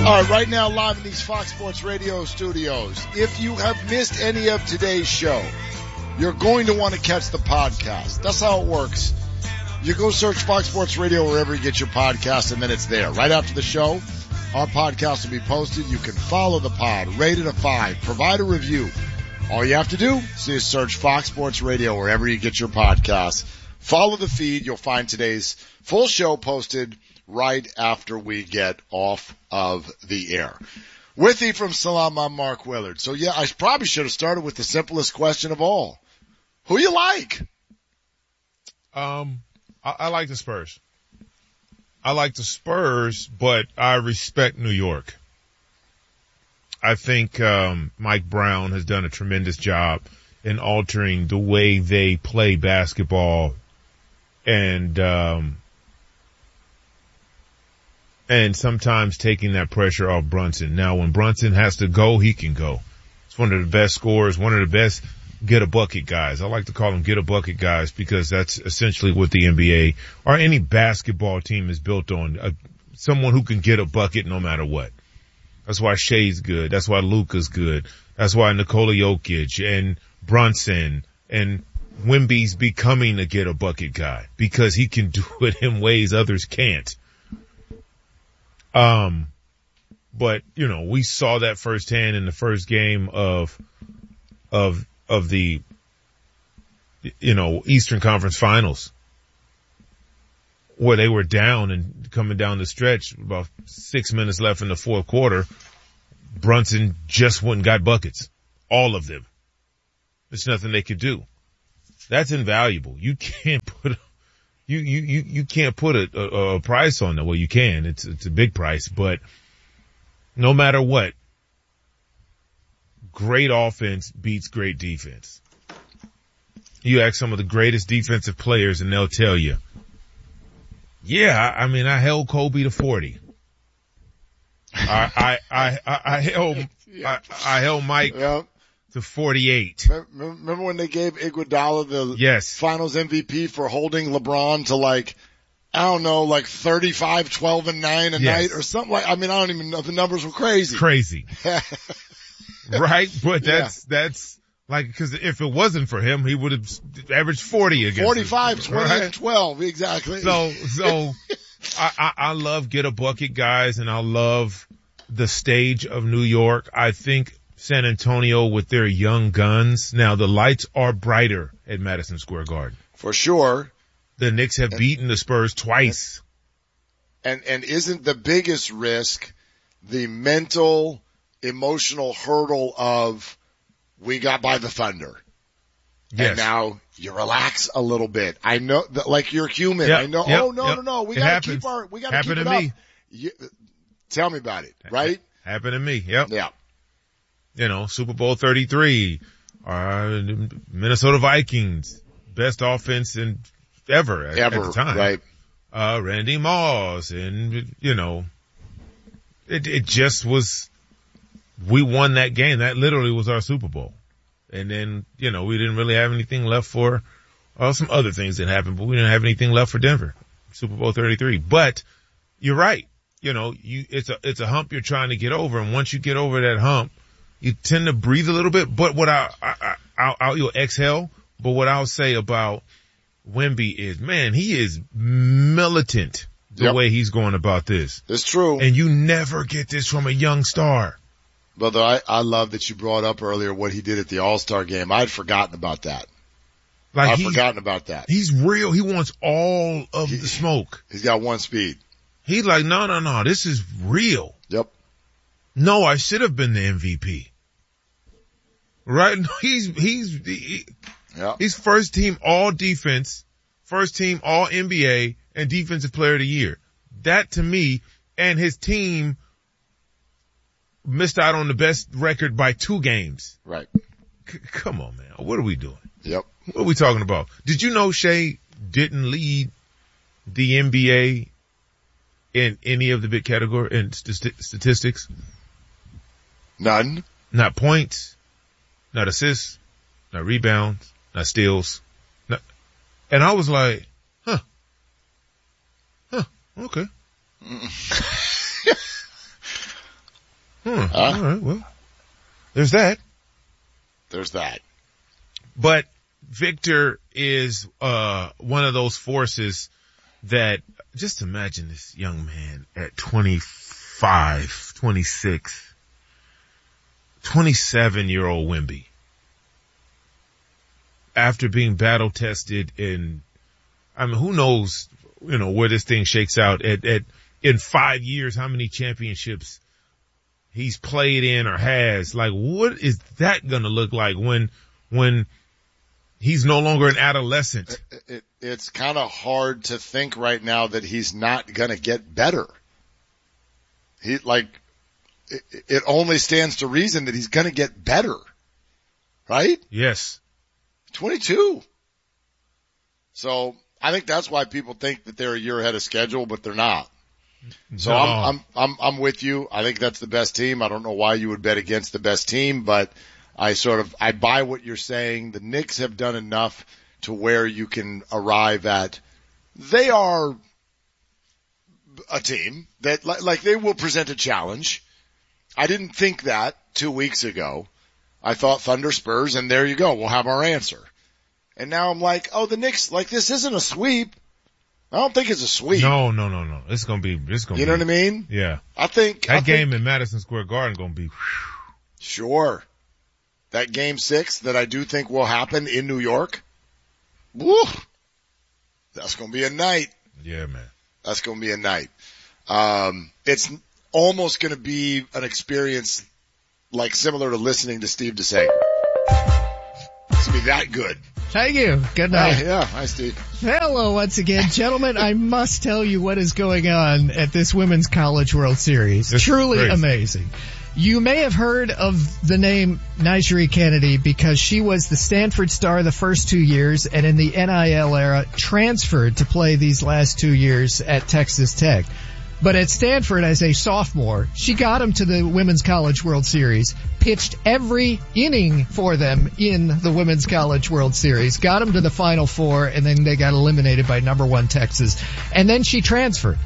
All right, right now live in these Fox Sports Radio studios. If you have missed any of today's show, you're going to want to catch the podcast. That's how it works. You go search Fox Sports Radio wherever you get your podcast, and then it's there. Right after the show, our podcast will be posted. You can follow the pod, rate it a 5, provide a review. All you have to do is search Fox Sports Radio wherever you get your podcasts. Follow the feed. You'll find today's full show posted right after we get off of the air. With you from Salam, I'm Mark Willard. So yeah, I probably should have started with the simplest question of all. Who you like? I like the Spurs. I like the Spurs, but I respect New York. I think Mike Brown has done a tremendous job in altering the way they play basketball and sometimes taking that pressure off Brunson. Now, when Brunson has to go, he can go. He's one of the best scorers, one of the best get-a-bucket guys. I like to call them get-a-bucket guys because that's essentially what the NBA or any basketball team is built on, someone who can get a bucket no matter what. That's why Shea's good. That's why Luka's good. That's why Nikola Jokic and Brunson and Wemby's becoming a get-a-bucket guy because he can do it in ways others can't. But, you know, we saw that firsthand in the first game of the, you know, Eastern Conference Finals where they were down and coming down the stretch, about 6 minutes left in the fourth quarter. Brunson just went and got buckets. All of them. There's nothing they could do. That's invaluable. You can't put You can't put a price on that. Well, you can. It's a big price, but no matter what, great offense beats great defense. You ask some of the greatest defensive players and they'll tell you, yeah, I mean, I held Kobe to 40. I held Mike to 48. Remember when they gave Iguodala the finals MVP for holding LeBron to like 35, 12 and 9 a night or something like, I mean, I don't even know. The numbers were crazy. Right? But that's like, cause if it wasn't for him, he would have averaged 40 against 45, 20 and 12. Exactly. So I love get a bucket guys and I love the stage of New York. I think San Antonio with their young guns. Now the lights are brighter at Madison Square Garden. For sure. The Knicks have beaten the Spurs twice. And isn't the biggest risk the mental, emotional hurdle of we got by the Thunder. Yes. And now you relax a little bit. I know that like you're human. I know. No. We got to keep it up. Tell me about it, right? Happened to me. Yep. Yeah. You know, Super Bowl 33, Minnesota Vikings, best offense ever at the time. Right. Randy Moss and, you know, it just was, we won that game. That literally was our Super Bowl. And then, you know, we didn't really have anything left for, some other things that happened, but we didn't have anything left for Denver. Super Bowl 33. But you're right. You know, it's a hump you're trying to get over. And once you get over that hump, you tend to breathe a little bit. But what you'll exhale. But what I'll say about Wemby is, man, he is militant the way he's going about this. It's true. And you never get this from a young star. Brother, I love that you brought up earlier what he did at the All-Star game. I'd forgotten about that. I'd forgotten about that. He's real. He wants all of the smoke. He's got one speed. He's like, no, this is real. Yep. No, I should have been the MVP. Right? No, he's first team all defense, first team all NBA, and defensive player of the year. That to me, and his team missed out on the best record by 2 games. Right. Come on, man. What are we doing? Yep. What are we talking about? Did you know Shea didn't lead the NBA in any of the big category in statistics? None. Not points, not assists, not rebounds, not steals. And I was like, okay. All right, well, there's that. There's that. But Victor is one of those forces that, just imagine this young man at 25, 26, 27-year-old Wemby. After being battle tested in, I mean, who knows, where this thing shakes out in 5 years, how many championships he's played in or has. Like, what is that going to look like when he's no longer an adolescent? It's kind of hard to think right now that he's not going to get better. It only stands to reason that he's going to get better. Right? Yes. 22. So I think that's why people think that they're a year ahead of schedule, but they're not. So no. I'm with you. I think that's the best team. I don't know why you would bet against the best team, but I buy what you're saying. The Knicks have done enough to where you can arrive at, they are a team that like they will present a challenge. I didn't think that 2 weeks ago. I thought Thunder Spurs, and there you go. We'll have our answer. And now I'm like, oh, the Knicks, like, this isn't a sweep. I don't think it's a sweep. No. It's gonna be. You know what I mean? Yeah. I think game in Madison Square Garden gonna be. Sure. That game 6 that I do think will happen in New York. Woo! That's gonna be a night. Yeah, man. That's gonna be a night. It's almost gonna be an experience like similar to listening to Steve DeSager. It's gonna be that good. Thank you. Good night. Yeah. Hi, Steve. Hello once again. Gentlemen, I must tell you what is going on at this Women's College World Series. It's truly crazy. Amazing. You may have heard of the name Nyjeri Kennedy because she was the Stanford star the first 2 years and in the NIL era transferred to play these last 2 years at Texas Tech. But at Stanford as a sophomore, she got them to the Women's College World Series, pitched every inning for them in the Women's College World Series, got them to the Final Four, and then they got eliminated by number 1 Texas. And then she transferred.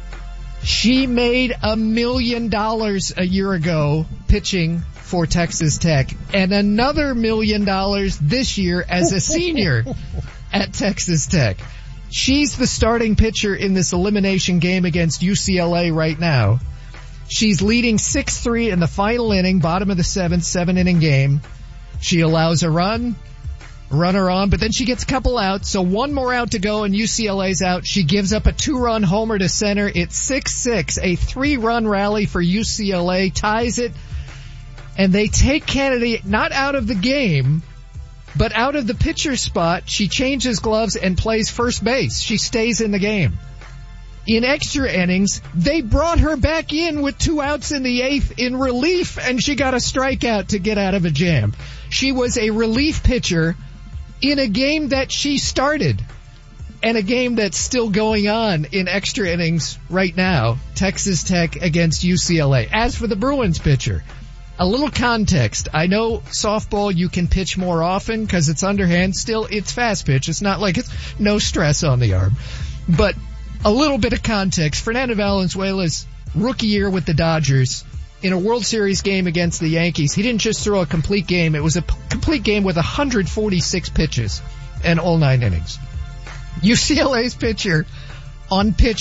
She made $1 million a year ago pitching for Texas Tech and another $1 million this year as a senior at Texas Tech. She's the starting pitcher in this elimination game against UCLA right now. She's leading 6-3 in the final inning, bottom of the 7th, 7-inning game. She allows a runner on, but then she gets a couple outs, so one more out to go and UCLA's out. She gives up a 2-run homer to center. It's 6-6, a 3-run rally for UCLA, ties it, and they take Kennedy not out of the game, but out of the pitcher spot. She changes gloves and plays first base. She stays in the game. In extra innings, they brought her back in with 2 outs in the 8th in relief, and she got a strikeout to get out of a jam. She was a relief pitcher in a game that she started, and a game that's still going on in extra innings right now, Texas Tech against UCLA. As for the Bruins pitcher, a little context. I know softball you can pitch more often because it's underhand. Still, it's fast pitch. It's not like it's no stress on the arm. But a little bit of context. Fernando Valenzuela's rookie year with the Dodgers in a World Series game against the Yankees, he didn't just throw a complete game. It was a complete game with 146 pitches and all 9 innings. UCLA's pitcher on pitch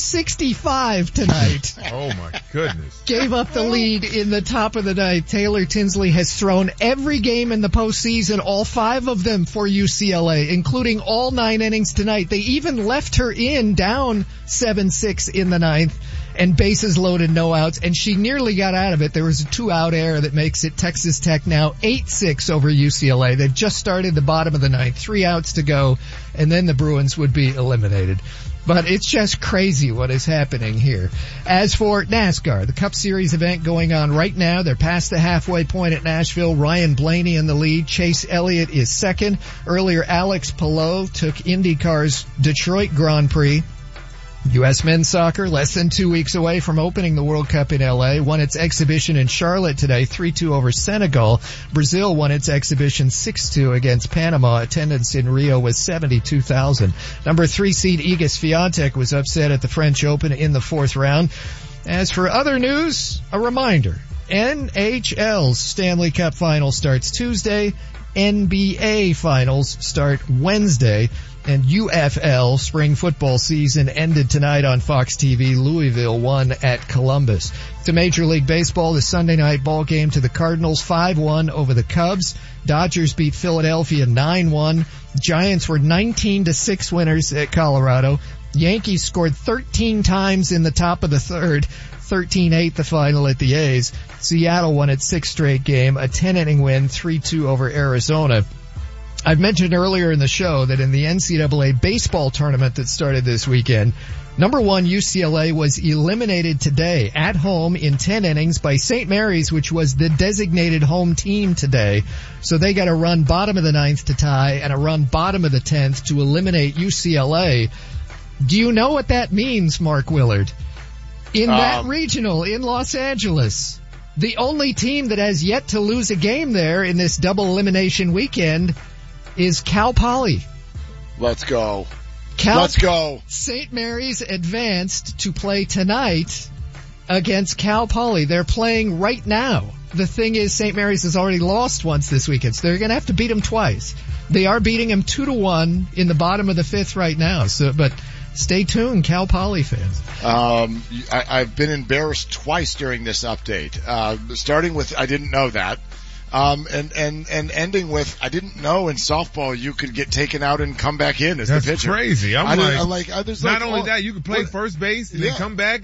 165 tonight. Oh my goodness. Gave up the lead in the top of the ninth. Taylor Tinsley has thrown every game in the postseason, all 5 of them for UCLA, including all 9 innings tonight. They even left her in down 7-6 in the 9th and bases loaded, no outs, and she nearly got out of it. There was a 2-out error that makes it Texas Tech now 8-6 over UCLA. They've just started the bottom of the 9th, 3 outs to go, and then the Bruins would be eliminated. But it's just crazy what is happening here. As for NASCAR, the Cup Series event going on right now. They're past the halfway point at Nashville. Ryan Blaney in the lead. Chase Elliott is second. Earlier, Alex Palou took IndyCar's Detroit Grand Prix. U.S. men's soccer, less than 2 weeks away from opening the World Cup in L.A., won its exhibition in Charlotte today, 3-2 over Senegal. Brazil won its exhibition 6-2 against Panama. Attendance in Rio was 72,000. Number 3 seed Iga Swiatek was upset at the French Open in the 4th round. As for other news, a reminder. NHL's Stanley Cup Final starts Tuesday. NBA Finals start Wednesday. And UFL spring football season ended tonight on Fox TV. Louisville won at Columbus. To Major League Baseball, the Sunday night ball game to the Cardinals 5-1 over the Cubs. Dodgers beat Philadelphia 9-1. Giants were 19-6 winners at Colorado. Yankees scored 13 times in the top of the third. 13-8 the final at the A's. Seattle won its sixth straight game, a 10-inning win, 3-2 over Arizona. I've mentioned earlier in the show that in the NCAA baseball tournament that started this weekend, number 1 UCLA was eliminated today at home in 10 innings by St. Mary's, which was the designated home team today. So they got a run bottom of the 9th to tie and a run bottom of the 10th to eliminate UCLA. Do you know what that means, Mark Willard? In that regional in Los Angeles, the only team that has yet to lose a game there in this double elimination weekend is Cal Poly. Let's go. Let's go. St. Mary's advanced to play tonight against Cal Poly. They're playing right now. The thing is, St. Mary's has already lost once this weekend, so they're going to have to beat them twice. They are beating them 2-1 in the bottom of the 5th right now. But stay tuned, Cal Poly fans. I've been embarrassed twice during this update. Starting with, I didn't know that. And ending with, I didn't know in softball you could get taken out and come back in as the pitcher. That's crazy. I'm like, not only that, you could play first base and then come back.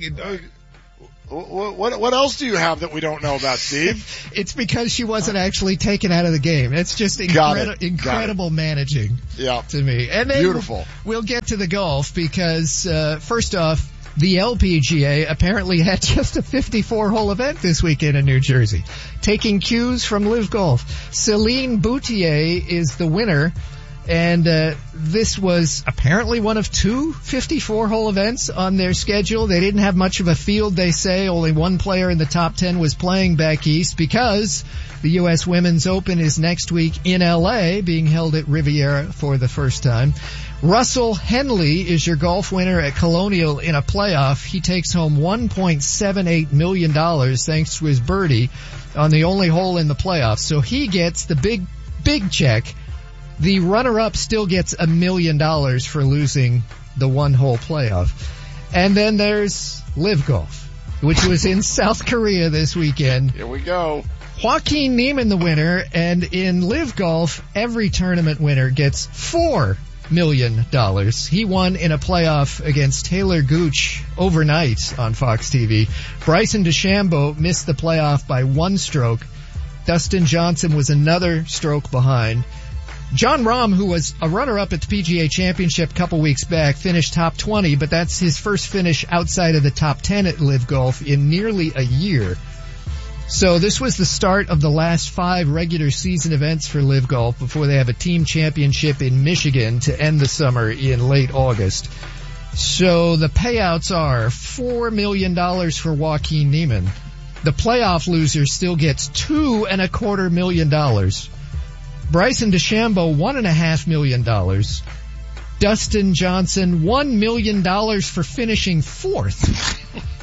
What else do you have that we don't know about, Steve? It's because she wasn't actually taken out of the game. It's just incredible managing to me. And then beautiful. We'll get to the golf because, first off, the LPGA apparently had just a 54-hole event this weekend in New Jersey, taking cues from Live Golf. Celine Boutier is the winner, and this was apparently one of 2 54-hole events on their schedule. They didn't have much of a field, they say. Only one player in the top 10 was playing back east because the U.S. Women's Open is next week in L.A., being held at Riviera for the first time. Russell Henley is your golf winner at Colonial in a playoff. He takes home $1.78 million thanks to his birdie on the only hole in the playoffs. So he gets the big check. The runner-up still gets $1 million for losing the one-hole playoff. And then there's Live Golf, which was in South Korea this weekend. Here we go. Joaquin Niemann the winner, and in Live Golf, every tournament winner gets $4 million. He won in a playoff against Taylor Gooch overnight on Fox TV. Bryson DeChambeau missed the playoff by 1 stroke. Dustin Johnson was another stroke behind. Jon Rahm, who was a runner-up at the PGA Championship a couple weeks back, finished top 20, but that's his first finish outside of the top 10 at Live Golf in nearly a year. So this was the start of the last 5 regular season events for Live Golf before they have a team championship in Michigan to end the summer in late August. So the payouts are $4 million for Joaquin Niemann. The playoff loser still gets $2.25 million. Bryson DeChambeau, $1.5 million. Dustin Johnson, $1 million for finishing 4th.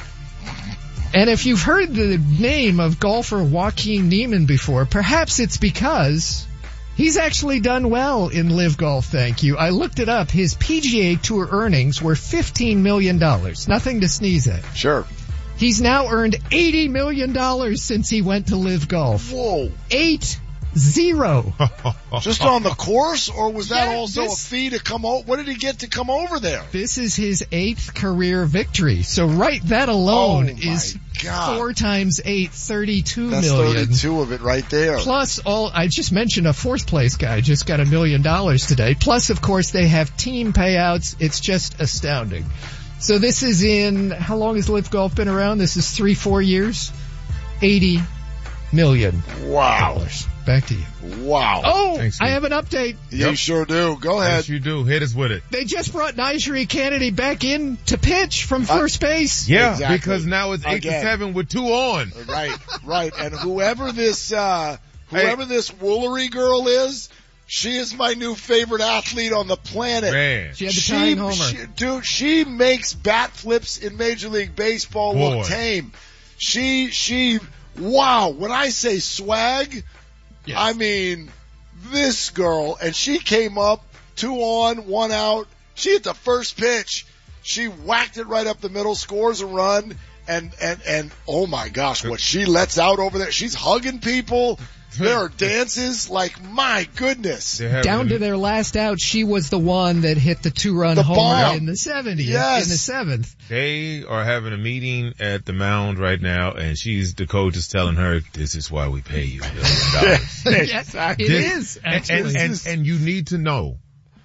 And if you've heard the name of golfer Joaquin Niemann before, perhaps it's because he's actually done well in Live Golf, thank you. I looked it up. His PGA Tour earnings were $15 million. Nothing to sneeze at. Sure. He's now earned $80 million since he went to Live Golf. Whoa. 8-0. Just on the course, or was that also a fee to come over? What did he get to come over there? This is his 8th career victory. So that alone is 4 times 8, $32 million. That's 32 of it right there. Plus I just mentioned a 4th place guy just got $1 million today. Plus, of course, they have team payouts. It's just astounding. So this is how long has Live Golf been around? This is 3-4 years. $80 million. Wow. Back to you. Wow. Oh, thanks, I have an update. You sure do. Go ahead. Yes, you do. Hit us with it. They just brought Nyjeri Kennedy back in to pitch from first base. Yeah, exactly. Because now it's 8-7 with 2 on. Right. And whoever this Woolery girl is, she is my new favorite athlete on the planet. Man. She had the tying homer. She makes bat flips in Major League Baseball look tame. She wow, when I say swag, Yes. I mean this girl, and she came up 2 on, 1 out. She hit the first pitch. She whacked it right up the middle, scores a run, and oh my gosh, what she lets out over there. She's hugging people. There are dances, like, my goodness. Down to their last out, she was the one that hit the 2-run homer bomb. in the 70th, Yes. in the 7th. They are having a meeting at the mound right now, and the coach is telling her, this is why we pay you $1 million. Yes, it is, actually. And you need to know,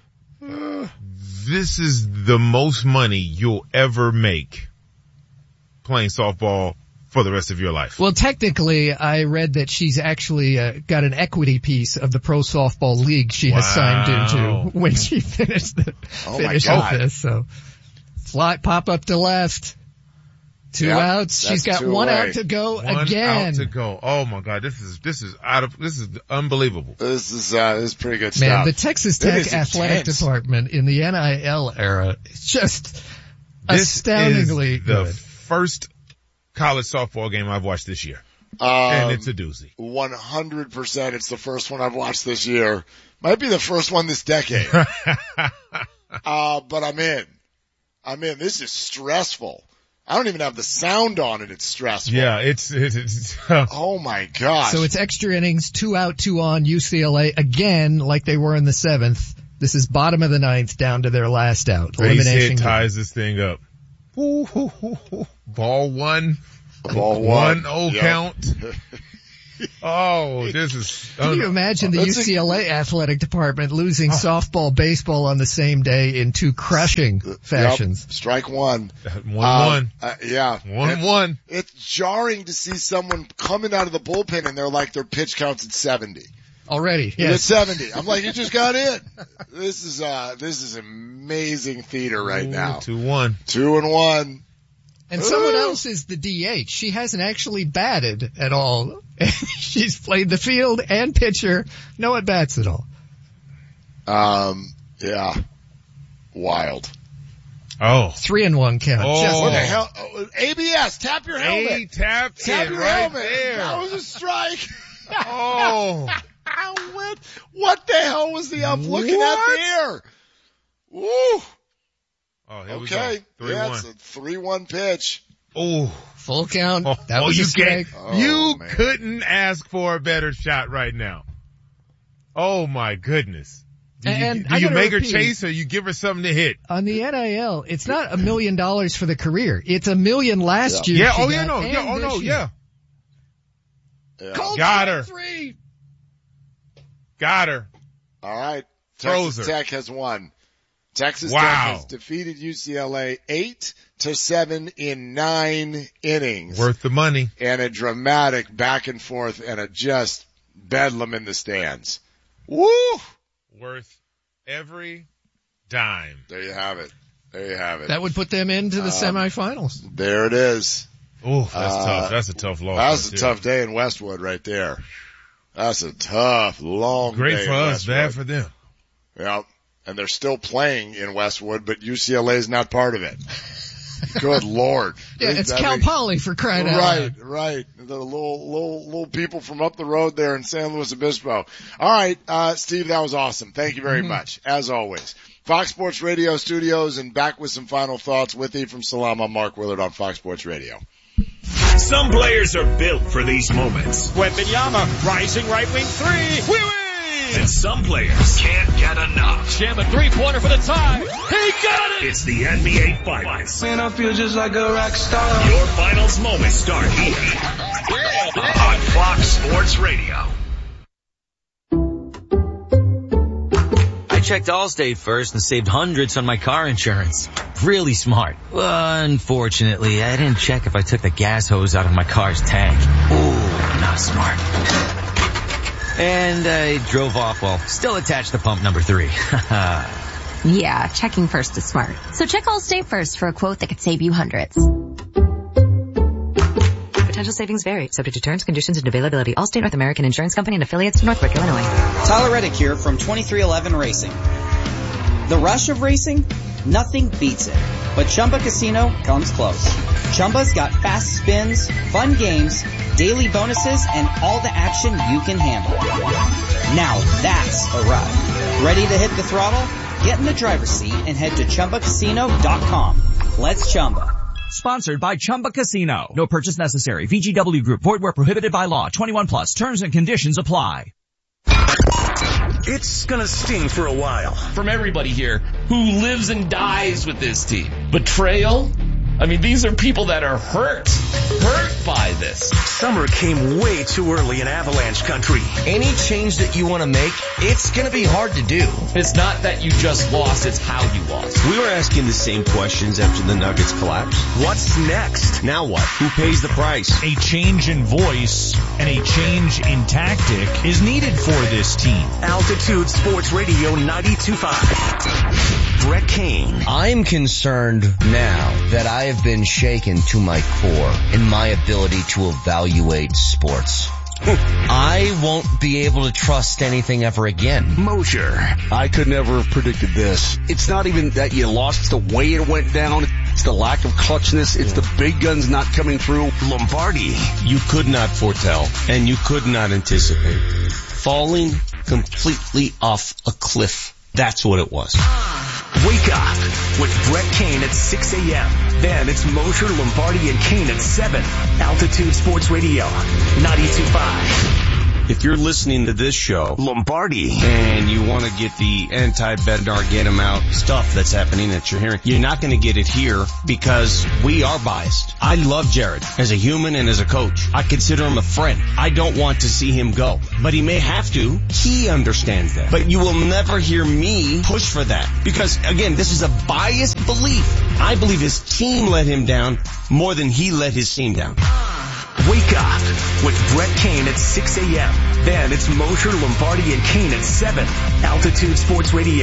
this is the most money you'll ever make playing softball for the rest of your life. Well, technically, I read that she's actually got an equity piece of the Pro Softball League she has signed into when she finished this. So, pop up to left. 2 outs. She's got 1 out to go again. 1 out to go. Oh my God, this is unbelievable. This is pretty good stuff. Man, the Texas Tech athletic department in the NIL era is just astoundingly good. The first college softball game I've watched this year. And it's a doozy. 100%. It's the first one I've watched this year. Might be the first one this decade. But I'm in. This is stressful. I don't even have the sound on it. It's stressful. Yeah, it's oh my gosh. So it's extra innings, 2 out, 2 on, UCLA again, like they were in the 7th. This is bottom of the 9th down to their last out. Base hit ties this thing up. Ball 1. 1-0 count. Oh, this is... Can you imagine the UCLA athletic department losing softball, baseball on the same day in 2 crushing fashions? Yep. Strike 1. 1-1. Yeah. 1-1. It's jarring to see someone coming out of the bullpen and they're like their pitch counts at 70. Already, yes. It's 70. I'm like, you just got in. This is amazing theater right now. 2-1. 2-1. And someone else is the DH. She hasn't actually batted at all. She's played the field and pitcher. No at-bats at all. Yeah. Wild. Oh. 3-1 count. Oh. What the hell? ABS, tap your helmet. Tap your right helmet. there. That was a strike. Oh. What the hell was the ump looking at there? Woo. Oh, here okay. We go. 3-1. Yeah, it's a 3-1 pitch. Oh. Full count. That was a strike. You couldn't ask for a better shot right now. Oh my goodness. Do you make her chase or you give her something to hit? On the NIL, it's not $1 million for the career. It's $1 million last year. Yeah. Yeah. Got her. 3. Got her. All right. Texas Tech has won. Texas Tech has defeated UCLA 8-7 in 9 innings. Worth the money. And a dramatic back and forth and a just bedlam in the stands. Woo! Worth every dime. There you have it. That would put them into the semifinals. There it is. Oh, that's tough. That's a tough loss. That's a tough day in Westwood right there. That's a tough, long day. Great for us, bad for them. Yep. And they're still playing in Westwood, but UCLA is not part of it. Good Lord. Yeah, it's Cal Poly for crying out loud. Right. The little people from up the road there in San Luis Obispo. All right, Steve, that was awesome. Thank you very much, as always. Fox Sports Radio studios, and back with some final thoughts with you from Salam. I'm Mark Willard on Fox Sports Radio. Some players are built for these moments. Wembanyama, rising right wing 3. We win! And some players can't get enough. Jam a 3-pointer for the tie. He got it! It's the NBA Finals. Man, I feel just like a rock star. Your finals moments start here on Fox Sports Radio. I checked Allstate first and saved hundreds on my car insurance. Really smart. Unfortunately, I didn't check if I took the gas hose out of my car's tank. Ooh, not smart. And I drove off while still attached to pump number 3. Yeah, checking first is smart. So check Allstate first for a quote that could save you hundreds. Potential savings vary, subject to terms, conditions, and availability. Allstate North American Insurance Company and affiliates, Northbrook, Illinois. Tyler Reddick here from 2311 Racing. The rush of racing? Nothing beats it. But Chumba Casino comes close. Chumba's got fast spins, fun games, daily bonuses, and all the action you can handle. Now that's a ride. Ready to hit the throttle? Get in the driver's seat and head to ChumbaCasino.com. Let's Chumba. Sponsored by Chumba Casino. No purchase necessary. VGW Group. Void where prohibited by law. 21 plus. Terms and conditions apply. It's gonna sting for a while. From everybody here who lives and dies with this team. Betrayal? I mean, these are people that are hurt by this. Summer came way too early in Avalanche country. Any change that you want to make, it's going to be hard to do. It's not that you just lost, it's how you lost. We were asking the same questions after the Nuggets collapsed. What's next? Now what? Who pays the price? A change in voice and a change in tactic is needed for this team. Altitude Sports Radio 92.5. Brett Kane. I'm concerned now that I have been shaken to my core in my ability to evaluate sports. I won't be able to trust anything ever again. Mosher. I could never have predicted this. It's not even that you lost, it's the way it went down. It's the lack of clutchness. It's the big guns not coming through. Lombardi. You could not foretell, and you could not anticipate. Falling completely off a cliff. That's what it was. Wake up with Brett Kane at 6 a.m. Then it's Mosher, Lombardi, and Kane at 7. Altitude Sports Radio 92.5. If you're listening to this show, Lombardi, and you want to get the anti-Bednar, get him out stuff that's happening that you're hearing, you're not going to get it here because we are biased. I love Jared as a human and as a coach. I consider him a friend. I don't want to see him go, but he may have to. He understands that. But you will never hear me push for that because, again, this is a biased belief. I believe his team let him down more than he let his team down. Wake up with Brett Kane at 6 a.m. Then it's Mosher, Lombardi, and Kane at 7. Altitude Sports Radio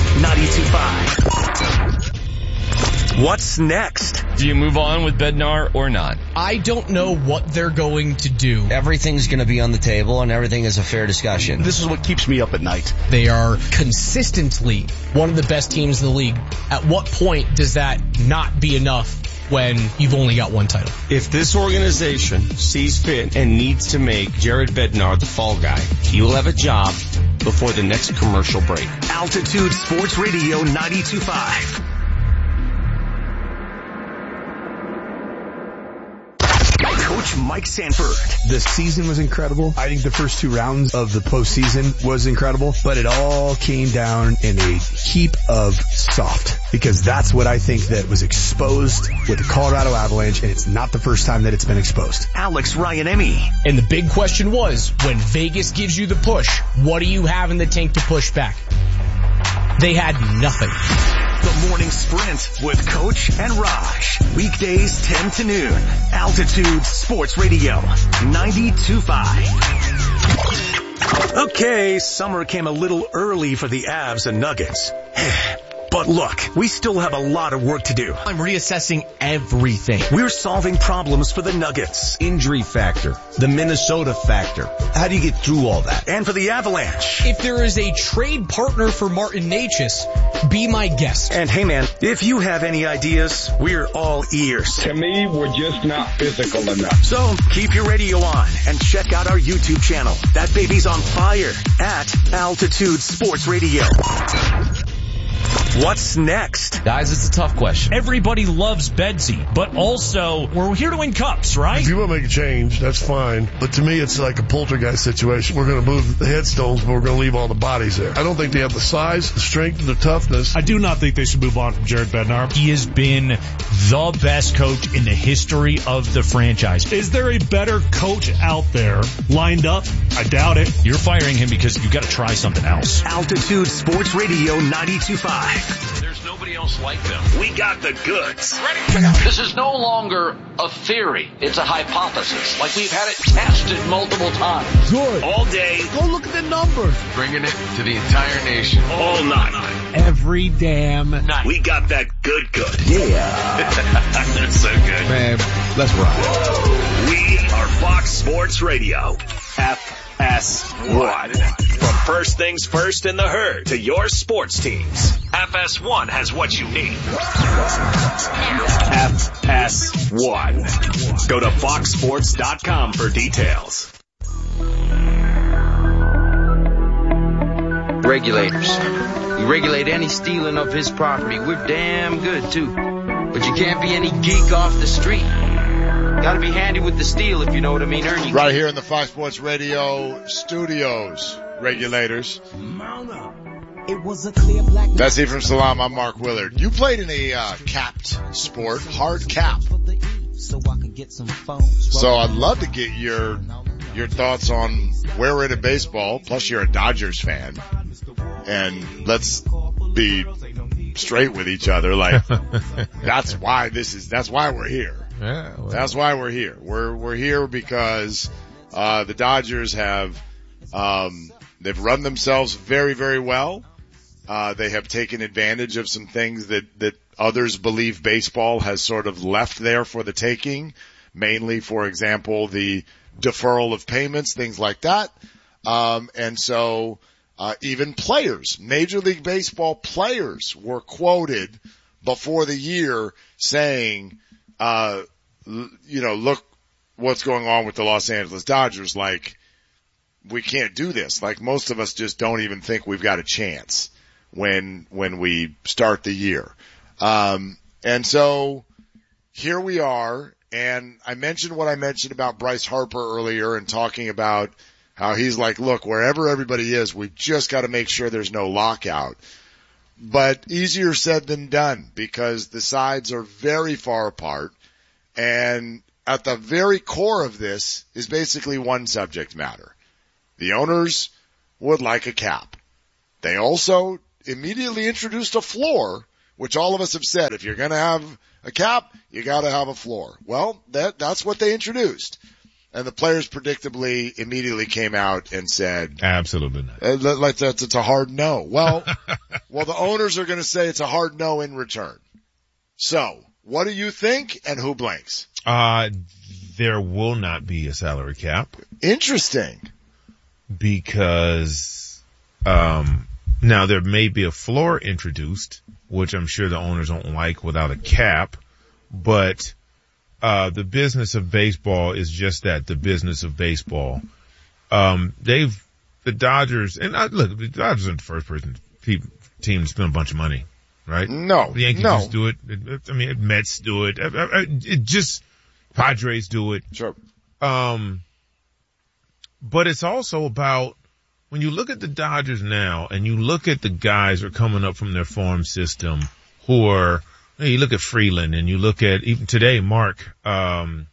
92.5. What's next? Do you move on with Bednar or not? I don't know what they're going to do. Everything's going to be on the table and everything is a fair discussion. This is what keeps me up at night. They are consistently one of the best teams in the league. At what point does that not be enough when you've only got one title? If this organization sees fit and needs to make Jared Bednar the fall guy, he will have a job before the next commercial break. Altitude Sports Radio 92.5. Coach Mike Sanford. The season was incredible. I think the first 2 rounds of the postseason was incredible, but it all came down in a heap of soft because that's what I think that was exposed with the Colorado Avalanche, and it's not the first time that it's been exposed. Alex Ryan-Emmy. And the big question was, when Vegas gives you the push, what do you have in the tank to push back? They had nothing. The Morning Sprint with Coach and Raj. Weekdays 10 to noon. Altitude Sports Radio 92.5. Okay, summer came a little early for the Avs and Nuggets. But look, we still have a lot of work to do. I'm reassessing everything. We're solving problems for the Nuggets. Injury factor, the Minnesota factor. How do you get through all that? And for the Avalanche. If there is a trade partner for Martin Necas, be my guest. And hey man, if you have any ideas, we're all ears. To me, we're just not physical enough. So keep your radio on and check out our YouTube channel. That baby's on fire at Altitude Sports Radio. What's next? Guys, it's a tough question. Everybody loves Bedsy, but also we're here to win cups, right? If you want to make a change, that's fine. But to me, it's like a poltergeist situation. We're going to move the headstones, but we're going to leave all the bodies there. I don't think they have the size, the strength, the toughness. I do not think they should move on from Jared Bednar. He has been the best coach in the history of the franchise. Is there a better coach out there lined up? I doubt it. You're firing him because you got to try something else. Altitude Sports Radio 92.5. There's nobody else like them. We got the goods. Ready? This is no longer a theory. It's a hypothesis. Like we've had it tested multiple times. Good. All day. Go look at the numbers. Bringing it to the entire nation. All night. Every damn night. We got that good. Yeah. That's so good. Man, let's rock. We are Fox Sports Radio. FS1. From first things first in the herd to your sports teams. FS1 has what you need. FS1. Go to foxsports.com for details. Regulators. You regulate any stealing of his property. We're damn good, too. But you can't be any geek off the street. Gotta be handy with the steel, if you know what I mean, Ernie. Right here in the Fox Sports Radio studios, regulators. That's Ephraim Salam. I'm Mark Willard. You played in a capped sport, hard cap. So I'd love to get your thoughts on where we're at in baseball. Plus, you're a Dodgers fan, and let's be straight with each other. Like that's why we're here. Yeah, well. That's why we're here. We're here because the Dodgers have they've run themselves very, very well. They have taken advantage of some things that others believe baseball has sort of left there for the taking. Mainly, for example, the deferral of payments, things like that. And so even players, Major League Baseball players were quoted before the year saying, look what's going on with the Los Angeles Dodgers. Like, we can't do this. Like, most of us just don't even think we've got a chance when we start the year. And so here we are. And I mentioned what I mentioned about Bryce Harper earlier and talking about how he's like, look, wherever everybody is, we've just got to make sure there's no lockout. But easier said than done because the sides are very far apart. And at the very core of this is basically one subject matter. The owners would like a cap. They also immediately introduced a floor, which all of us have said, if you're going to have a cap, you got to have a floor. Well, that's what they introduced. And the players predictably immediately came out and said, absolutely not. It's a hard no. Well, the owners are going to say it's a hard no in return. So, what do you think and who blinks? There will not be a salary cap. Interesting. Because, now there may be a floor introduced, which I'm sure the owners don't like without a cap, but the business of baseball is just that, the business of baseball. The Dodgers, and look, the Dodgers aren't the first team to spend a bunch of money, right? No. The Yankees just do it. Mets do it. Padres do it. Sure. But it's also about, when you look at the Dodgers now and you look at the guys who are coming up from their farm system who are, you look at Freeland and you look at even today, Mark Hom?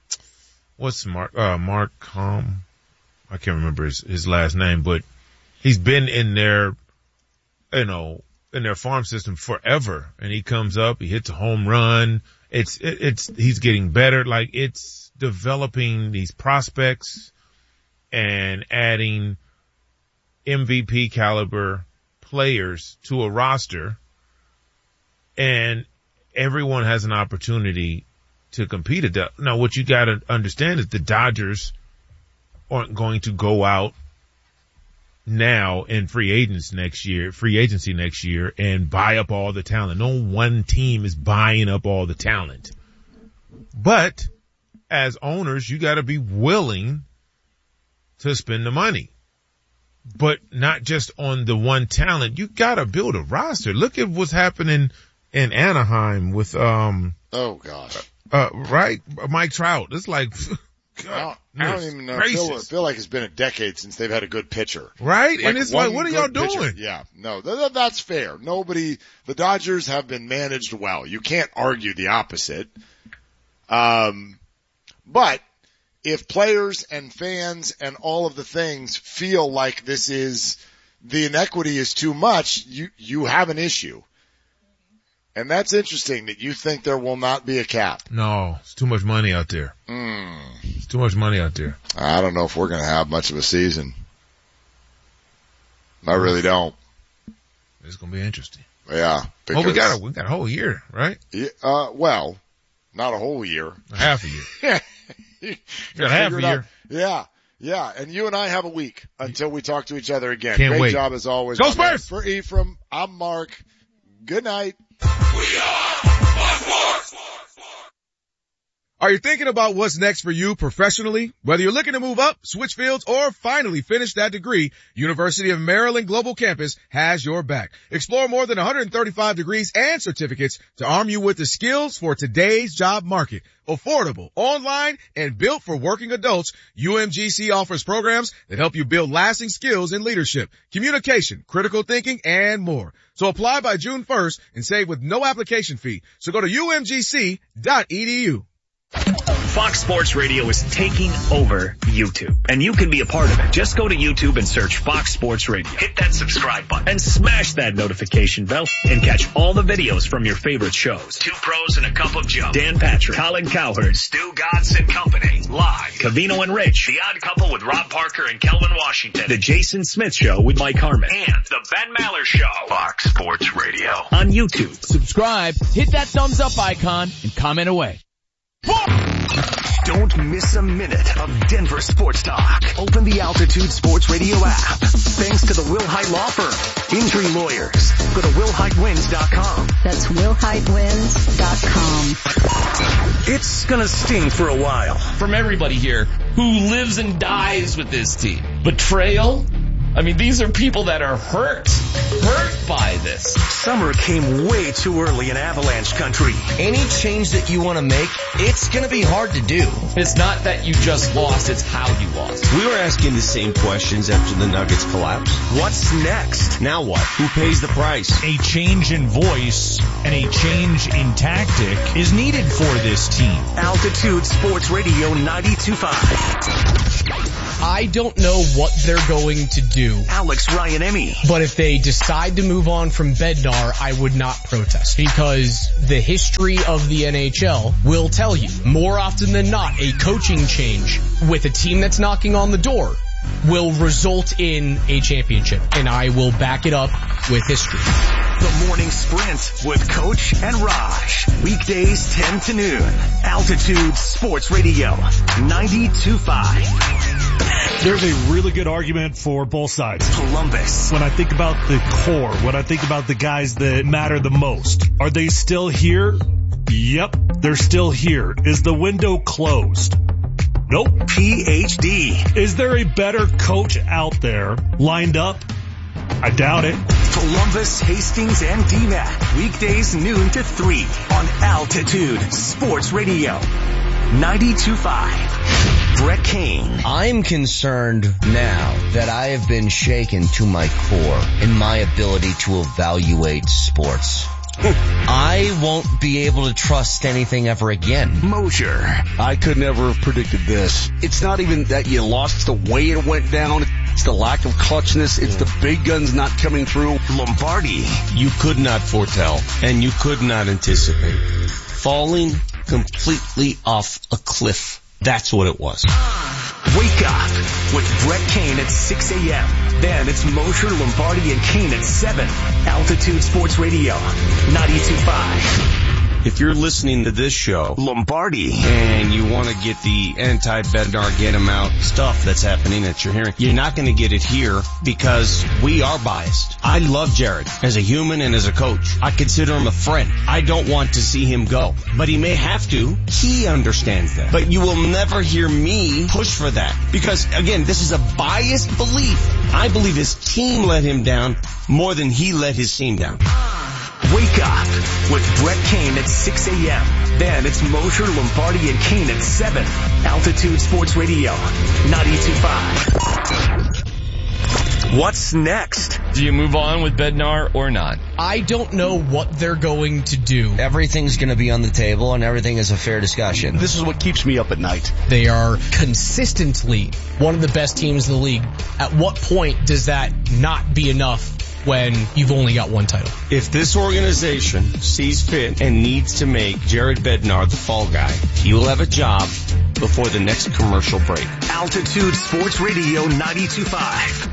I can't remember his last name, but he's been in their, in their farm system forever. And he comes up, he hits a home run. He's getting better. Like, it's developing these prospects and adding MVP caliber players to a roster, and everyone has an opportunity to compete at that. Now, what you got to understand is the Dodgers aren't going to go out now in free agency next year and buy up all the talent. No one team is buying up all the talent. But as owners, you got to be willing to spend the money. But not just on the one talent. You got to build a roster. Look at what's happening in Anaheim with right? Mike Trout. It's like, God, I don't even know. I feel like it's been a decade since they've had a good pitcher. Right? And it's like, what are y'all doing? Pitcher. Yeah. No, that's fair. The Dodgers have been managed well. You can't argue the opposite. But if players and fans and all of the things feel like the inequity is too much, you have an issue. And that's interesting that you think there will not be a cap. No, it's too much money out there. It's too much money out there. I don't know if we're going to have much of a season. I really don't. It's going to be interesting. Yeah. Well, we got a whole year, right? Yeah, well, not a whole year. Half a year. You got half a year. Yeah. Yeah, and you and I have a week until we talk to each other again. Can't Great wait. job as always. Go Spurs! For Ephraim, I'm Mark. Good night. Are you thinking about what's next for you professionally? Whether you're looking to move up, switch fields, or finally finish that degree, University of Maryland Global Campus has your back. Explore more than 135 degrees and certificates to arm you with the skills for today's job market. Affordable, online, and built for working adults, UMGC offers programs that help you build lasting skills in leadership, communication, critical thinking, and more. So apply by June 1st and save with no application fee. So go to umgc.edu. Fox Sports Radio is taking over YouTube, and you can be a part of it. Just go to YouTube and search Fox Sports Radio. Hit that subscribe button and smash that notification bell and catch all the videos from your favorite shows. Two Pros and a Cup of Joe, Dan Patrick, Colin Cowherd, Stu Godson Company, Live, Covino and Rich, The Odd Couple with Rob Parker and Kelvin Washington, The Jason Smith Show with Mike Harmon, and The Ben Maller Show. Fox Sports Radio on YouTube. Subscribe, hit that thumbs up icon, and comment away. Don't miss a minute of Denver sports talk. Open the Altitude Sports Radio app. Thanks to the Will Hite Law Firm. Injury lawyers. Go to WillHiteWins.com. That's WillHiteWins.com. It's gonna sting for a while. From everybody here who lives and dies with this team. Betrayal? I mean, these are people that are hurt by this. Summer came way too early in Avalanche country. Any change that you want to make, it's going to be hard to do. It's not that you just lost, it's how you lost. We were asking the same questions after the Nuggets collapsed. What's next? Now what? Who pays the price? A change in voice and a change in tactic is needed for this team. Altitude Sports Radio 92.5. I don't know what they're going to do. Alex Ryan-Emmy. But if they decide to move on from Bednar, I would not protest. Because the history of the NHL will tell you, more often than not, a coaching change with a team that's knocking on the door will result in a championship. And I will back it up with history. The Morning Sprint with Coach and Raj. Weekdays 10 to noon. Altitude Sports Radio 92.5. There's a really good argument for both sides. Columbus. When I think about the core, when I think about the guys that matter the most, are they still here? Yep, they're still here. Is the window closed? Nope. PhD. Is there a better coach out there lined up? I doubt it. Columbus, Hastings, and DMAC. Weekdays noon to 3 on Altitude Sports Radio 92.5. Brett Kane. I'm concerned now that I have been shaken to my core in my ability to evaluate sports. I won't be able to trust anything ever again. Mosier. I could never have predicted this. It's not even that you lost, it's the way it went down. It's the lack of clutchness. It's the big guns not coming through. Lombardi. You could not foretell, and you could not anticipate. Falling completely off a cliff. That's what it was. Wake up with Brett Kane at 6 a.m. Then it's Mosher, Lombardi, and Kane at 7. Altitude Sports Radio 92.5. If you're listening to this show, Lombardi, and you want to get the anti-Bednar, get him out stuff that's happening that you're hearing, you're not going to get it here because we are biased. I love Jared as a human and as a coach. I consider him a friend. I don't want to see him go, but he may have to. He understands that. But you will never hear me push for that because, again, this is a biased belief. I believe his team let him down more than he let his team down. Wake up with Brett Kane at 6 a.m. Then it's Mosher, Lombardi, and Kane at 7. Altitude Sports Radio 92.5. What's next? Do you move on with Bednar or not? I don't know what they're going to do. Everything's going to be on the table and everything is a fair discussion. This is what keeps me up at night. They are consistently one of the best teams in the league. At what point does that not be enough when you've only got one title? If this organization sees fit and needs to make Jared Bednar the fall guy, he will have a job before the next commercial break. Altitude Sports Radio 92.5.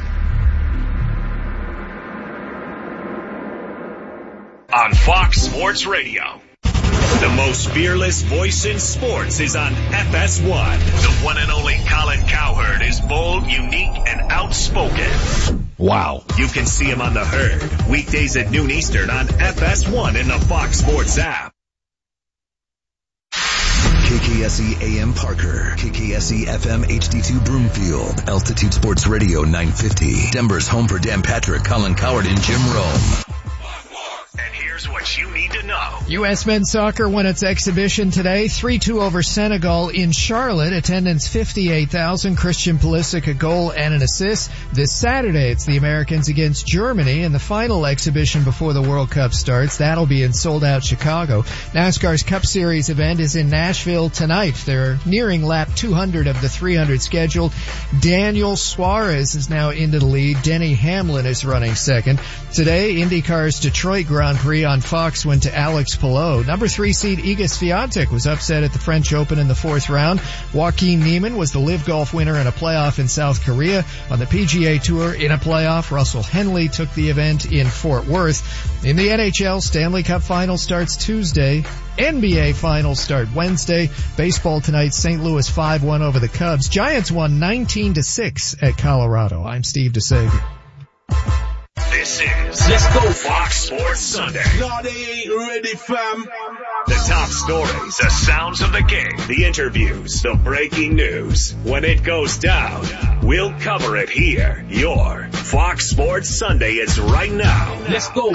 On Fox Sports Radio. The most fearless voice in sports is on FS1. The one and only Colin Cowherd is bold unique, and outspoken. Wow. You can see him on The Herd, weekdays at noon Eastern on FS1 and the Fox Sports app. KKSE AM Parker, KKSE FM HD2 Broomfield, Altitude Sports Radio 950, Denver's home for Dan Patrick, Colin Coward, and Jim Rome. And here's what you need to know. U.S. men's soccer won its exhibition today, 3-2 over Senegal in Charlotte. Attendance 58,000. Christian Pulisic a goal and an assist. This Saturday, it's the Americans against Germany in the final exhibition before the World Cup starts. That'll be in sold-out Chicago. NASCAR's Cup Series event is in Nashville tonight. They're nearing lap 200 of the 300 scheduled. Daniel Suarez is now into the lead. Denny Hamlin is running second. Today, IndyCar's Detroit Grand Prix on Fox went to Alex Palou. Number 3 seed Iga Swiatek was upset at the French Open in the fourth round. Joaquin Niemann was the LIV Golf winner in a playoff in South Korea. On the PGA Tour in a playoff, Russell Henley took the event in Fort Worth. In the NHL, Stanley Cup Final starts Tuesday. NBA Finals start Wednesday. Baseball tonight, St. Louis 5-1 over the Cubs. Giants won 19-6 at Colorado. I'm Steve DeSager. This is Cisco Fox Sports Sunday. God ain't ready, fam. The top stories, the sounds of the game, the interviews, the breaking news. When it goes down, we'll cover it here. Your Fox Sports Sunday is right now. Let's go.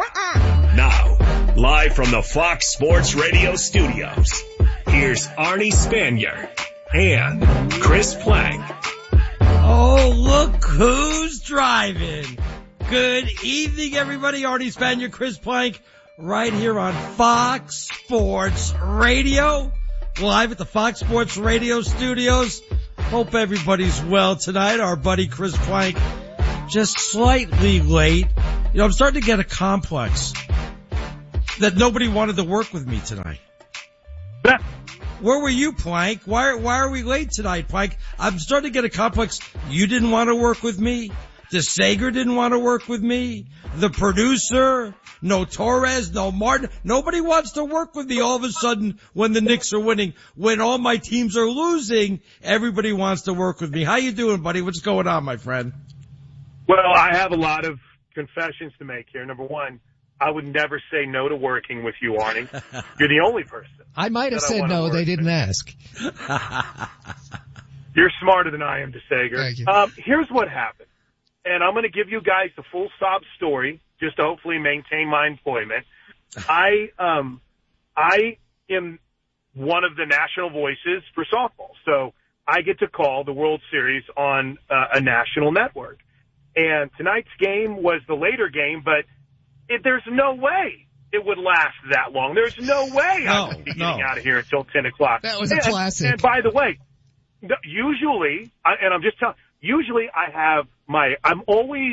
Now, live from the Fox Sports Radio studios, here's Arnie Spanier and Chris Plank. Oh, look who's driving. Good evening, everybody. Arnie Spanier, Chris Plank, right here on Fox Sports Radio, live at the Fox Sports Radio studios. Hope everybody's well tonight. Our buddy Chris Plank, just slightly late. You know, I'm starting to get a complex that nobody wanted to work with me tonight. Where were you, Plank? Why are we late tonight, Plank? I'm starting to get a complex. You didn't want to work with me. DeSager didn't want to work with me. The producer, no Torres, no Martin. Nobody wants to work with me all of a sudden when the Knicks are winning. When all my teams are losing, everybody wants to work with me. How you doing, buddy? What's going on, my friend? Well, I have a lot of confessions to make here. Number one, I would never say no to working with you, Arnie. You're the only person. I might have said no. They didn't ask. You're smarter than I am, DeSager. Thank you. Here's what happened. And I'm going to give you guys the full sob story just to hopefully maintain my employment. I am one of the national voices for softball. So I get to call the World Series on a national network. And tonight's game was the later game, but there's no way it would last that long. There's no way I would be getting out of here until 10 o'clock. That was a classic. And by the way, usually, usually I'm always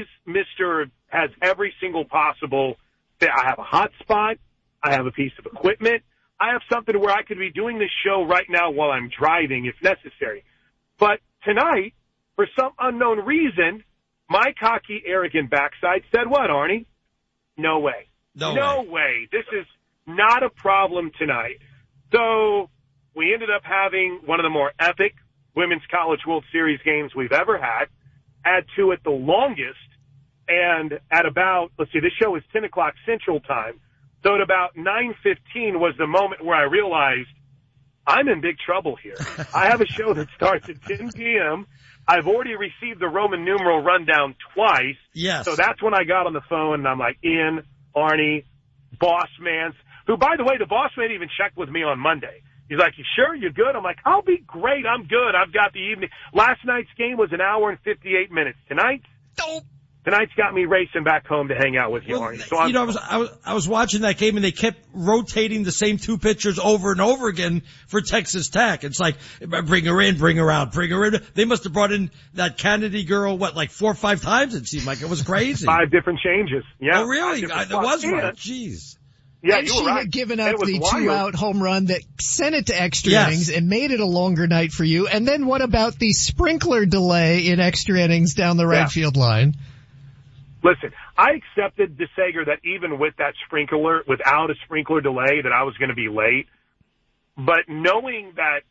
has every single possible thing. I have a hot spot. I have a piece of equipment. I have something where I could be doing this show right now while I'm driving if necessary. But tonight, for some unknown reason, my cocky, arrogant backside said what, Arnie? No way. No way. This is not a problem tonight. So we ended up having one of the more epic Women's College World Series games we've ever had. Add to it the longest, and at about, this show is 10 o'clock Central Time, so at about 9:15 was the moment where I realized I'm in big trouble here. I have a show that starts at 10 p.m., I've already received the Roman numeral rundown twice. Yes. So that's when I got on the phone, and I'm like, Arnie, boss man, who, by the way, the boss man even checked with me on Monday. He's like, you sure? You're good? I'm like, I'll be great. I'm good. I've got the evening. Last night's game was an hour and 58 minutes. Tonight's got me racing back home to hang out with you, Arnie. So I was watching that game, and they kept rotating the same two pitchers over and over again for Texas Tech. It's like, bring her in, bring her out, bring her in. They must have brought in that Kennedy girl, like 4 or 5 times, it seemed like. It was crazy. 5 different changes. Yeah. Oh, really? There was one. Jeez. Yeah, and you she were right. had given up the wild. 2-out home run that sent it to extra innings and made it a longer night for you. And then what about the sprinkler delay in extra innings down the right field line? Listen, I accepted DeSager that even with that without a sprinkler delay, that I was going to be late. But knowing that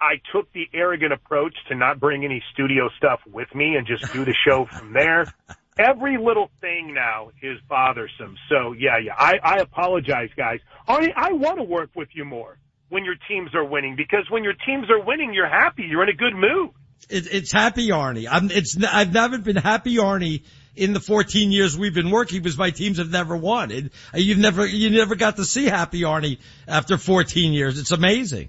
I took the arrogant approach to not bring any studio stuff with me and just do the show from there. Every little thing now is bothersome. So, yeah, I apologize, guys. Arnie, I want to work with you more when your teams are winning, because when your teams are winning, you're happy. You're in a good mood. It's happy Arnie. I've never been happy Arnie in the 14 years we've been working, because my teams have never won. You never got to see happy Arnie after 14 years. It's amazing.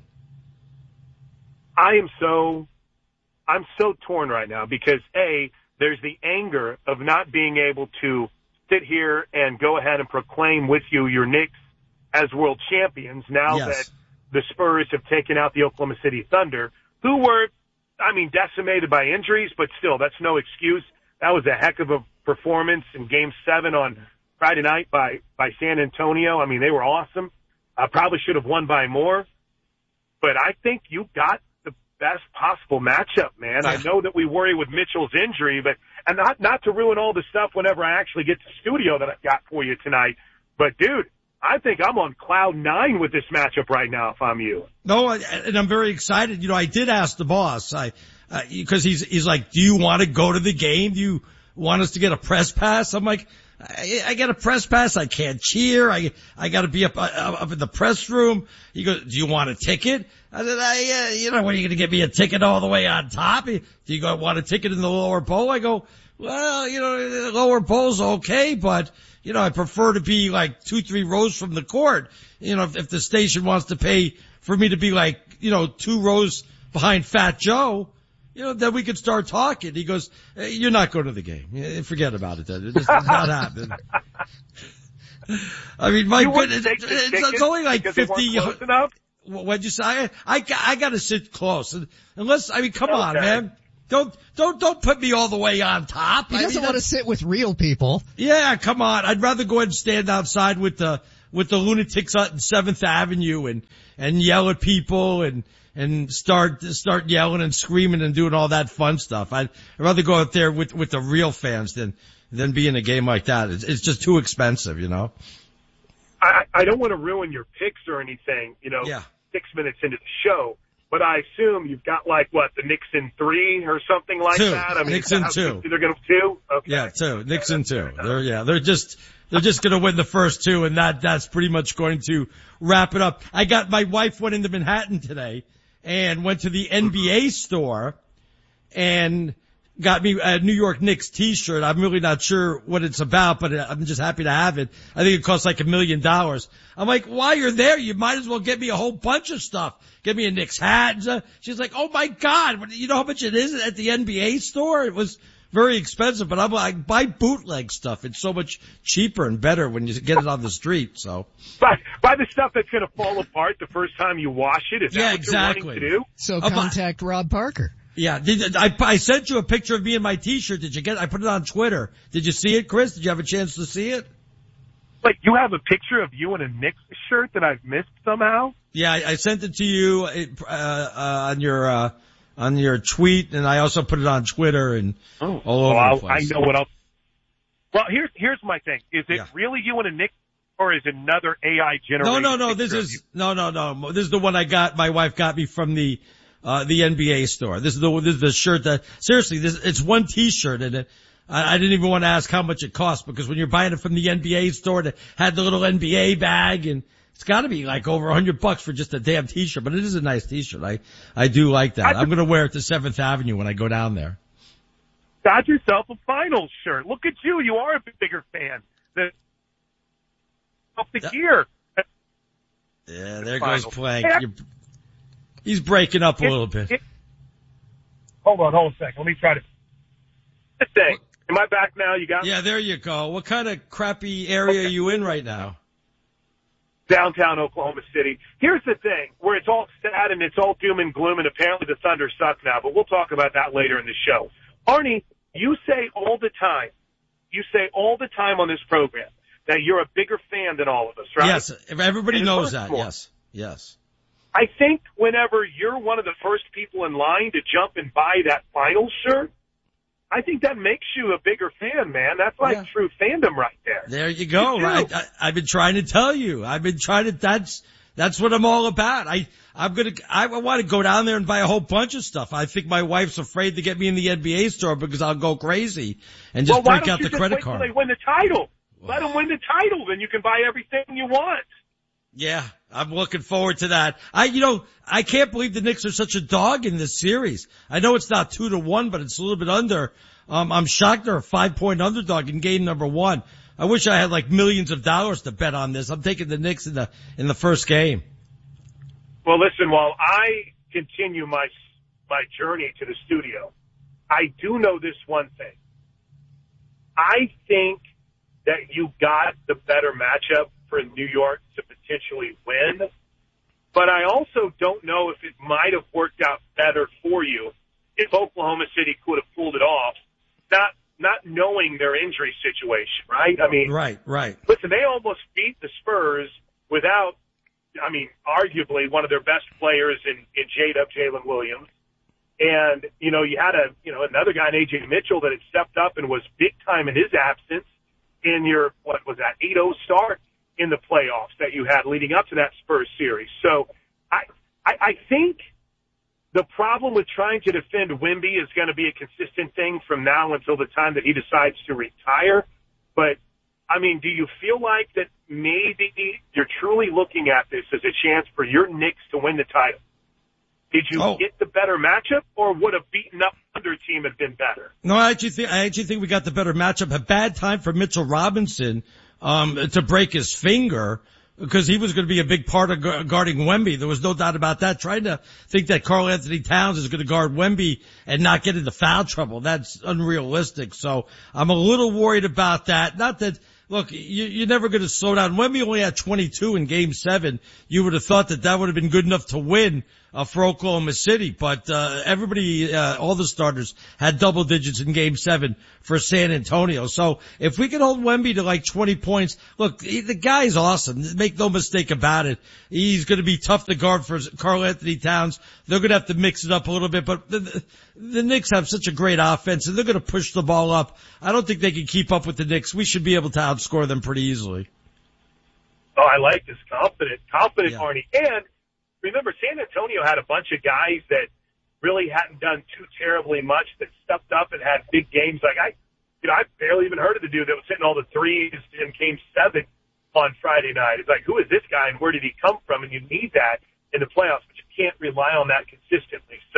I'm so torn right now because there's the anger of not being able to sit here and go ahead and proclaim with you your Knicks as world champions now that the Spurs have taken out the Oklahoma City Thunder, who were, decimated by injuries, but still, that's no excuse. That was a heck of a performance in Game 7 on Friday night by San Antonio. I mean, they were awesome. Probably should have won by more, but I think you got the best possible matchup, man. Yeah. I know that we worry with Mitchell's injury, and not to ruin all the stuff whenever I actually get to the studio that I've got for you tonight, but dude, I think I'm on cloud 9 with this matchup right now if I'm you. No, and I'm very excited. You know, I did ask the boss, because he's like, do you want to go to the game? Do you want us to get a press pass? I'm like, I get a press pass. I can't cheer. I got to be up in the press room. He goes, do you want a ticket? I said, what are you going to get me a ticket all the way on top? Do you want a ticket in the lower bowl? I go, well, the lower bowl's okay, but I prefer to be like 2-3 rows from the court. If the station wants to pay for me to be like, 2 rows behind Fat Joe, then we could start talking. He goes, you're not going to the game. Forget about it then. It's not happening. I mean, my goodness, it's only like 50. What'd you say? I got to sit close. Unless, come on, man. Don't put me all the way on top. He doesn't want to sit with real people. Yeah, come on. I'd rather go ahead and stand outside with the lunatics on 7th Avenue and yell at people and start yelling and screaming and doing all that fun stuff. I'd rather go out there with the real fans than be in a game like that. It's just too expensive, I don't want to ruin your picks or anything, 6 minutes into the show. But I assume you've got the Knicks in 3 or something like 2. that. Knicks in 2. They're going to 2? Okay. Yeah, 2. Knicks in 2. They're just going to win the first 2, and that's pretty much going to wrap it up. My wife went into Manhattan today and went to the NBA store and got me a New York Knicks t-shirt. I'm really not sure what it's about, but I'm just happy to have it. I think it costs like $1 million. I'm like, while you're there, you might as well get me a whole bunch of stuff. Get me a Knicks hat. She's like, oh my God, you know how much it is at the NBA store? It was very expensive, but I'm like, buy bootleg stuff. It's so much cheaper and better when you get it on the street, so. Buy the stuff that's going to fall apart the first time you wash it. Is that what exactly. you're wanting to do? So contact Rob Parker. Yeah, I sent you a picture of me in my t-shirt. Did you get it? I put it on Twitter. Did you see it, Chris? Did you have a chance to see it? Like, you have a picture of you in a Knicks shirt that I've missed somehow? Yeah, I sent it to you, on your tweet, and I also put it on Twitter and all over the place. I know what else. Well, here's my thing. Is it really you in a Knicks, or is it another AI generated? No. This is the one my wife got me from the NBA store. This is the shirt that, seriously, it's one t-shirt and I didn't even want to ask how much it cost, because when you're buying it from the NBA store that had the little NBA bag, and it's gotta be like over $100 for just a damn t-shirt, but it is a nice t-shirt. I do like that. I'm gonna wear it to 7th Avenue when I go down there. Got yourself a finals shirt. Look at you. You are a bigger fan than of the gear. Yeah, there goes Plank. He's breaking up a little bit. Hold on a second. Let me try to. Am I back now? You got me? Yeah, there you go. What kind of crappy area are you in right now? Downtown Oklahoma City. Here's the thing, where it's all sad and it's all doom and gloom, and apparently the Thunder suck now, but we'll talk about that later in the show. Arnie, you say all the time on this program that you're a bigger fan than all of us, right? Yes, everybody knows that. Yes. I think whenever you're one of the first people in line to jump and buy that final shirt, I think that makes you a bigger fan, man. That's like true fandom right there. There you go. I've been trying to tell you. That's That's what I'm all about. I want to go down there and buy a whole bunch of stuff. I think my wife's afraid to get me in the NBA store because I'll go crazy and just break out the credit card. Till they win the title. Let them win the title, then you can buy everything you want. Yeah, I'm looking forward to that. I can't believe the Knicks are such a dog in this series. I know it's not 2-1, but it's a little bit under. I'm shocked they're a 5-point underdog in game number 1. I wish I had like millions of dollars to bet on this. I'm taking the Knicks in the first game. Well, listen, while I continue my journey to the studio, I do know this one thing. I think that you got the better matchup for New York to potentially win, but I also don't know if it might have worked out better for you if Oklahoma City could have pulled it off, not knowing their injury situation, right? I mean, right. Listen, they almost beat the Spurs without, arguably one of their best players in Jalen Williams. And, you had another guy, A.J. Mitchell, that had stepped up and was big time in his absence in your, 8-0 start in the playoffs that you had leading up to that Spurs series. So I think the problem with trying to defend Wemby is going to be a consistent thing from now until the time that he decides to retire. But, do you feel like that maybe you're truly looking at this as a chance for your Knicks to win the title? Did you get the better matchup, or would a beaten up under team have been better? No, I actually think we got the better matchup. A bad time for Mitchell Robinson to break his finger, because he was going to be a big part of guarding Wemby. There was no doubt about that. Trying to think that Karl Anthony Towns is going to guard Wemby and not get into foul trouble, that's unrealistic. So I'm a little worried about that. Not that, look, you're never going to slow down. Wemby only had 22 in Game 7. You would have thought that would have been good enough to win for Oklahoma City, but everybody, all the starters had double digits in Game 7 for San Antonio. So if we can hold Wemby to like 20 points, look, the guy's awesome. Make no mistake about it. He's going to be tough to guard for Karl Anthony Towns. They're going to have to mix it up a little bit, but the Knicks have such a great offense, and they're going to push the ball up. I don't think they can keep up with the Knicks. We should be able to outscore them pretty easily. Oh, I like this confident Arnie. And remember, San Antonio had a bunch of guys that really hadn't done too terribly much that stepped up and had big games. Like I barely even heard of the dude that was hitting all the threes in Game 7 on Friday night. It's like, who is this guy and where did he come from? And you need that in the playoffs, but you can't rely on that consistently.